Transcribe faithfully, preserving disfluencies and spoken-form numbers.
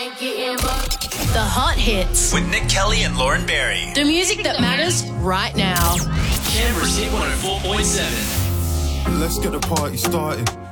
ain't getting bucked. The hot hits. With Nick Kelly and Lauren Barry. The music that matters right now. Canberra's Hit one oh four point seven. Let's get the party started.